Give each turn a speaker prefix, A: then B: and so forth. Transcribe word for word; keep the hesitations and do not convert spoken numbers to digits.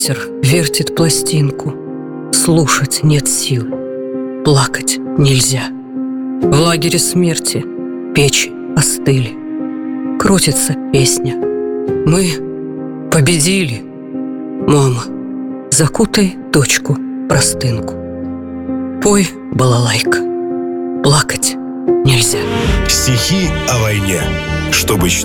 A: Ветер вертит пластинку, слушать нет сил, плакать нельзя. В лагере смерти печи остыли, крутится песня. Мы победили. Мама, закутай дочку в простынку. Пой, балалайка, плакать нельзя.
B: Стихи о войне, чтобы